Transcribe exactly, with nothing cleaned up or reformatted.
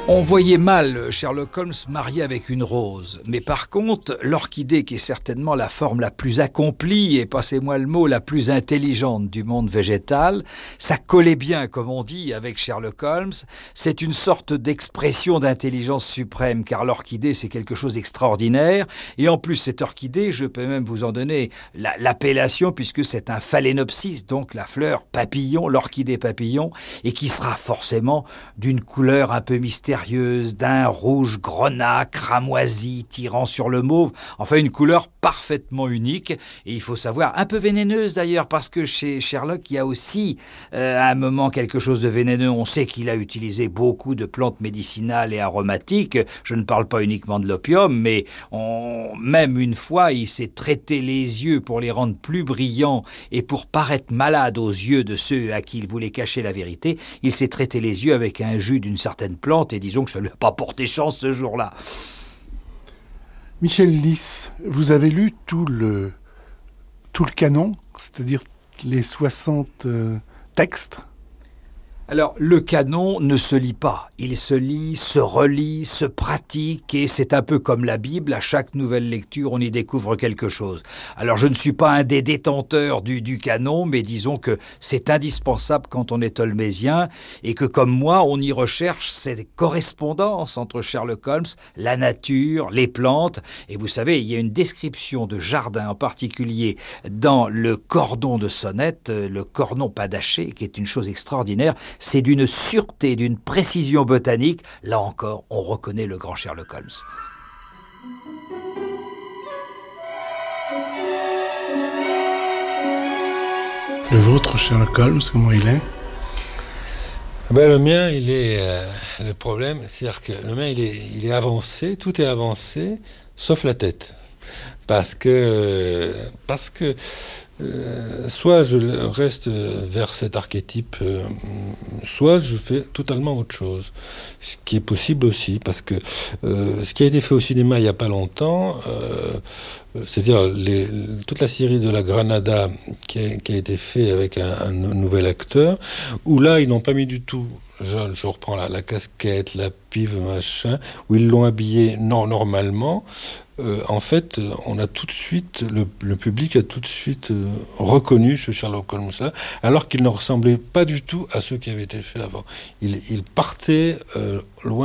On voyait mal Sherlock Holmes marié avec une rose. Mais par contre, l'orchidée, qui est certainement la forme la plus accomplie et, passez-moi le mot, la plus intelligente du monde végétal, ça collait bien, comme on dit, avec Sherlock Holmes. C'est une sorte d'expression d'intelligence suprême, car l'orchidée, c'est quelque chose d'extraordinaire. Et en plus, cette orchidée, je peux même vous en donner la, l'appellation, puisque c'est un phalaenopsis, donc la fleur papillon, l'orchidée papillon, et qui sera forcément d'une couleur un peu mystérieuse, d'un rouge grenat, cramoisi, tirant sur le mauve, enfin une couleur parfaitement unique, et il faut savoir, un peu vénéneuse d'ailleurs, parce que chez Sherlock, il y a aussi euh, à un moment quelque chose de vénéneux. On sait qu'il a utilisé beaucoup de plantes médicinales et aromatiques, je ne parle pas uniquement de l'opium, mais on... même une fois, il s'est traité les yeux pour les rendre plus brillants et pour paraître malade aux yeux de ceux à qui il voulait cacher la vérité, il s'est traité les yeux avec un jus d'une certaine plante, et disons que ça ne lui a pas porté chance ce jour-là. Michel Lys, vous avez lu tout le, tout le canon, c'est-à-dire les soixante euh, textes? Alors, le canon ne se lit pas. Il se lit, se relit, se pratique, et c'est un peu comme la Bible. À chaque nouvelle lecture, on y découvre quelque chose. Alors, je ne suis pas un des détenteurs du, du canon, mais disons que c'est indispensable quand on est holmésien, et que, comme moi, on y recherche ces correspondances entre Sherlock Holmes, la nature, les plantes. Et vous savez, il y a une description de jardin en particulier dans le cordon de sonnette, le cornon padaché, qui est une chose extraordinaire. C'est d'une sûreté, d'une précision botanique. Là encore, on reconnaît le grand Sherlock Holmes. Le vôtre, Sherlock Holmes, comment il est? Ben, le mien, il est... Euh, le problème, c'est-à-dire que le mien, il est, il est avancé, tout est avancé, sauf la tête. Parce que... Parce que... Euh, soit je reste vers cet archétype, euh, soit je fais totalement autre chose, ce qui est possible aussi, parce que euh, ce qui a été fait au cinéma il n'y a pas longtemps, euh, c'est-à-dire les, toute la série de la Granada qui a, qui a été fait avec un, un nouvel acteur, où là ils n'ont pas mis du tout, je, je reprends la, la casquette, la pive, machin, où ils l'ont habillé non, normalement. Euh, en fait, on a tout de suite, le, le public a tout de suite euh, reconnu ce Sherlock Holmes-là, alors qu'il ne ressemblait pas du tout à ceux qui avaient été faits avant. Il, il partait euh, loin.